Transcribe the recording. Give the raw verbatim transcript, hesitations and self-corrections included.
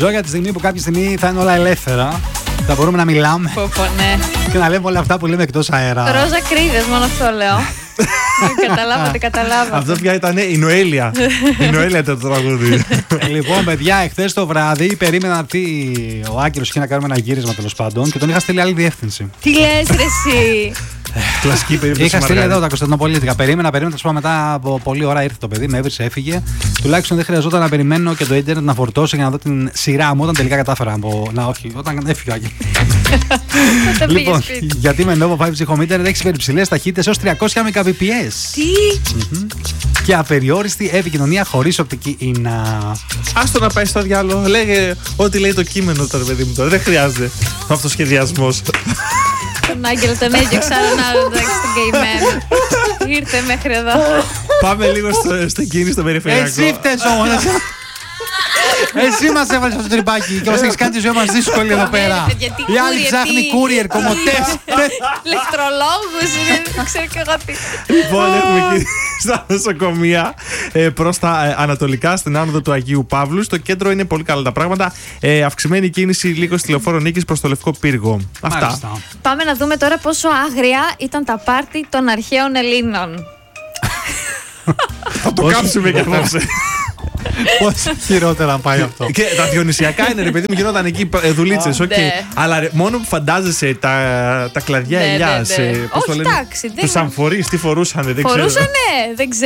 Ζω για τη στιγμή που κάποια στιγμή θα είναι όλα ελεύθερα. Θα μπορούμε να μιλάμε. Πω, πω, ναι. Και να λέμε όλα αυτά που λέμε εκτός αέρα. Ρόζα κρύδες, μόνο αυτό λέω. Καταλάβατε, καταλάβατε. Αυτό πια ήταν η Νοέλια. Η Νοέλια ήταν το τραγούδι. Λοιπόν, παιδιά, εχθές το βράδυ περίμενα να έρθει ο Άκυρος και να κάνουμε ένα γύρισμα τέλος πάντων και τον είχα στείλει άλλη διεύθυνση. Τι λες ρε εσύ. Κλασική περίπτωση. Είχα στείλει εδώ τα Κωνσταντινοπολίτικα. Περίμενα, περίμενα. Τέλος μετά από πολλή ώρα ήρθε το παιδί, με έβρισε, έφυγε. Τουλάχιστον δεν χρειαζόταν να περιμένω και το ίντερνετ να φορτώσω για να δω την σειρά μου όταν τελικά κατάφερα να πω. Να, όχι, όταν έφυγε ο Άκυρος. Λοιπόν, γιατί με Novo φάιβ τζι Home Internet έχει υπερυψηλές ταχύτητες έως τριακόσια Mbps. Τι. Και απεριόριστη επικοινωνία χωρίς οπτική ίνα. Άστο να πάει στο διάλογο. Λέγε ό,τι λέει το κείμενο τώρα, παιδί μου τώρα. Δεν χρειάζεται αυτοσχεδιασμός. Τον Άγγελο τον έδιωξα έναν άλλο εντάξει στην καημένο. Ήρθε μέχρι εδώ. Πάμε λίγο στο, στο κίνηση στο περιφερειακό. Εσύ φταίς όμως. Εσύ μας έβαλες στο τρυπάκι και μας έχεις κάνει τη ζωή μας δύσκολη εδώ πέρα. Η άλλη ψάχνει courier, κομμωτές. Ηλεκτρολόγους, δεν ξέρω και εγώ τι. Λοιπόν, έχουμε εκεί στα νοσοκομεία ε, προς τα ε, ανατολικά, στην άνοδο του Αγίου Παύλου. Στο κέντρο είναι πολύ καλά τα πράγματα. Ε, αυξημένη κίνηση λίγο στη Λεωφόρο Νίκης προς το Λευκό Πύργο. Αυτά. Μάλιστα. Πάμε να δούμε τώρα πόσο άγρια ήταν τα πάρτι των αρχαίων Ελλήνων. Θα το κάψουμε και απόψε. Πώς χειρότερα πάει αυτό. Και τα διονυσιακά είναι, ρε παιδί μου, γινόταν εκεί δουλίτσες. Oh, okay. ναι. Αλλά ρε, μόνο που φαντάζεσαι τα, τα κλαδιά Ναι, ελιάς. ναι, ναι. Ε, πώς Όχι, το λένε, εντάξει, δεν τους είναι. αμφορείς, τι φορούσαν, δεν ξέρω. Φορούσανε, δεν ξέρω.